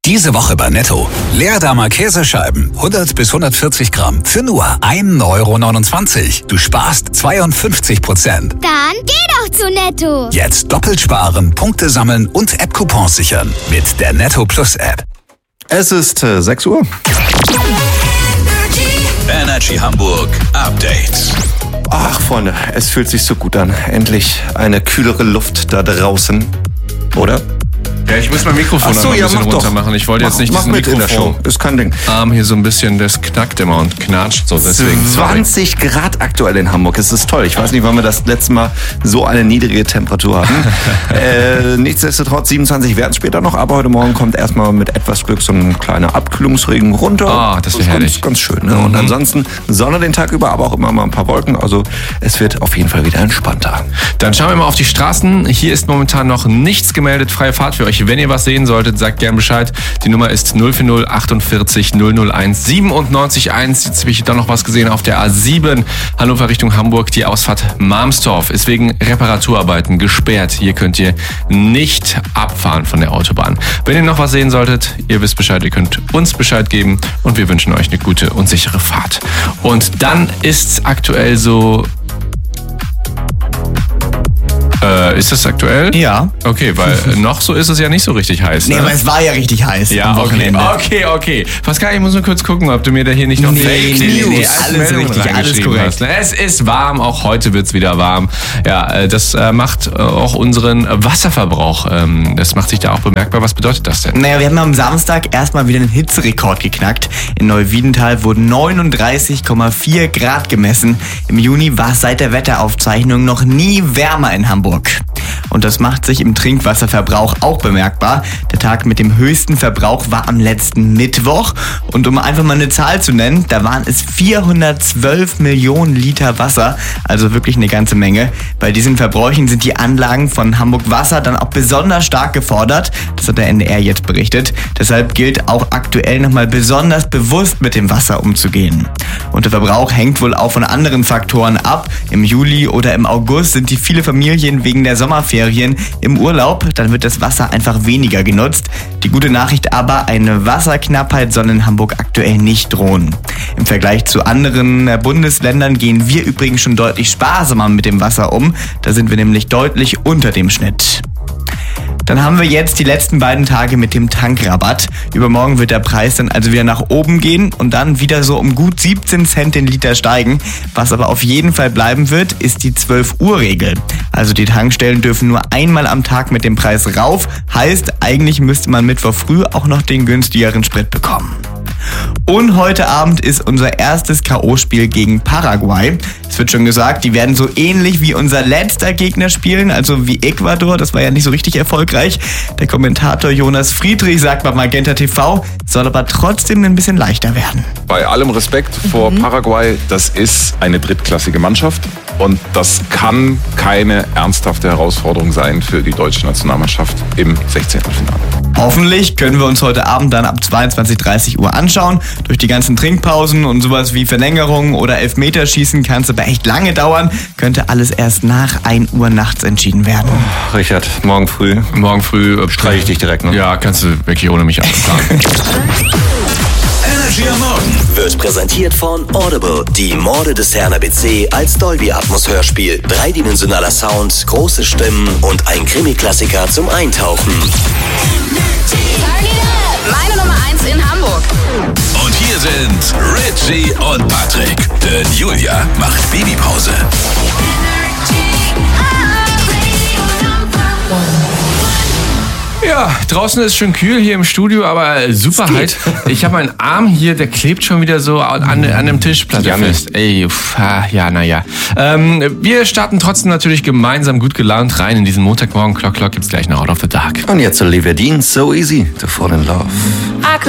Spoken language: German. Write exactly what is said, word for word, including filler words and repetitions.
Diese Woche bei Netto. Leerdammer Käsescheiben, hundert bis hundertvierzig Gramm für nur ein Euro neunundzwanzig. Du sparst zweiundfünfzig Prozent. Dann geh doch zu Netto. Jetzt doppelt sparen, Punkte sammeln und App-Coupons sichern mit der Netto Plus App. Es ist äh, sechs Uhr. Energy Hamburg Update. Ach, Freunde, es fühlt sich so gut an. Endlich eine kühlere Luft da draußen. Oder? Ja, ich muss mein Mikrofon Ach so, noch ein ja, bisschen mach runter doch. machen. Ich wollte Mach, jetzt nicht mach diesen mit in der Show. Mikrofon Ist kein Ding. Arm hier so ein bisschen, das knackt immer und knatscht so. Deswegen, sorry. zwanzig Grad aktuell in Hamburg. Es ist toll. Ich weiß nicht, wann wir das letzte Mal so eine niedrige Temperatur hatten. äh, nichtsdestotrotz, siebenundzwanzig werden später noch, aber heute Morgen kommt erstmal mit etwas Glück so ein kleiner Abkühlungsregen runter. Ah, das wäre herrlich. Ganz, ganz schön. Ne? Mhm. Und ansonsten Sonne den Tag über, aber auch immer mal ein paar Wolken. Also es wird auf jeden Fall wieder entspannter. Dann schauen wir mal auf die Straßen. Hier ist momentan noch nichts gemeldet. Freie Fahrt für euch. Wenn ihr was sehen solltet, sagt gern Bescheid. Die Nummer ist null vier null achtundvierzig null null eins siebenundneunzig eins. Jetzt habe ich da noch was gesehen auf der A sieben. Hannover Richtung Hamburg. Die Ausfahrt Malmstorf ist wegen Reparaturarbeiten gesperrt. Hier könnt ihr nicht abfahren von der Autobahn. Wenn ihr noch was sehen solltet, ihr wisst Bescheid, ihr könnt uns Bescheid geben und wir wünschen euch eine gute und sichere Fahrt. Und dann ist aktuell so... Äh, ist das aktuell? Ja. Okay, weil noch so ist es ja nicht so richtig heiß. Nee, Ne? aber es war ja richtig heiß Ja, am okay, Wochenende. okay, okay. Pascal, ich muss nur kurz gucken, ob du mir da hier nicht noch Nee, Fake nee, News nee, als alles Meldung richtig, alles reingeschrieben korrekt. hast. Es ist warm, auch heute wird's wieder warm. Ja, äh, das äh, macht äh, auch unseren Wasserverbrauch, ähm, das macht sich da auch bemerkbar. Was bedeutet das denn? Naja, wir haben am Samstag erstmal wieder einen Hitzerekord geknackt. In Neuwiedental wurden neununddreißig Komma vier Grad gemessen. Im Juni war es seit der Wetteraufzeichnung noch nie wärmer in Hamburg. Und das macht sich im Trinkwasserverbrauch auch bemerkbar. Der Tag mit dem höchsten Verbrauch war am letzten Mittwoch. Und um einfach mal eine Zahl zu nennen, da waren es vierhundertzwölf Millionen Liter Wasser. Also wirklich eine ganze Menge. Bei diesen Verbräuchen sind die Anlagen von Hamburg Wasser dann auch besonders stark gefordert. Das hat der N D R jetzt berichtet. Deshalb gilt auch aktuell nochmal besonders bewusst mit dem Wasser umzugehen. Und der Verbrauch hängt wohl auch von anderen Faktoren ab. Im Juli oder im August sind die viele Familien wegen der Sommerferien im Urlaub, dann wird das Wasser einfach weniger genutzt. Die gute Nachricht aber, eine Wasserknappheit soll in Hamburg aktuell nicht drohen. Im Vergleich zu anderen Bundesländern gehen wir übrigens schon deutlich sparsamer mit dem Wasser um. Da sind wir nämlich deutlich unter dem Schnitt. Dann haben wir jetzt die letzten beiden Tage mit dem Tankrabatt. Übermorgen wird der Preis dann also wieder nach oben gehen und dann wieder so um gut siebzehn Cent den Liter steigen. Was aber auf jeden Fall bleiben wird, ist die zwölf Uhr Regel. Also die Tankstellen dürfen nur einmal am Tag mit dem Preis rauf. Heißt, eigentlich müsste man Mittwoch früh auch noch den günstigeren Sprit bekommen. Und heute Abend ist unser erstes K O-Spiel gegen Paraguay. Es wird schon gesagt, die werden so ähnlich wie unser letzter Gegner spielen, also wie Ecuador. Das war ja nicht so richtig erfolgreich. Der Kommentator Jonas Friedrich sagt bei Magenta T V, soll aber trotzdem ein bisschen leichter werden. Bei allem Respekt vor Mhm. Paraguay, das ist eine drittklassige Mannschaft und das kann keine ernsthafte Herausforderung sein für die deutsche Nationalmannschaft im Sechzehntelfinale. Hoffentlich können wir uns heute Abend dann ab zweiundzwanzig dreißig Uhr anschauen. Durch die ganzen Trinkpausen und sowas wie Verlängerung oder Elfmeterschießen kann es aber echt lange dauern. Könnte alles erst nach ein Uhr nachts entschieden werden. Richard, morgen früh Morgen früh äh, streiche ich dich direkt. Ne? Ja, kannst du wirklich ohne mich abfahren. Energy am Morgen Wird präsentiert von Audible. Die Morde des Herrn A B C als Dolby Atmos Hörspiel. Dreidimensionaler Sound, große Stimmen und ein Krimi-Klassiker zum Eintauchen. Meine Nummer eins in Hamburg. Und hier sind Richie und Patrick. Denn Julia macht Babypause. Ja, draußen ist schön kühl, hier im Studio, aber super heiß. Ich habe meinen Arm hier, der klebt schon wieder so an, an dem Tischplatte Janne. fest. Ey, pff, ah, ja, naja. Ähm, wir starten trotzdem natürlich gemeinsam gut gelaunt rein in diesen Montagmorgen. Clock Clock gibt's gleich noch Out of the Dark. Und jetzt Olivia Dean, So Easy to Fall in Love.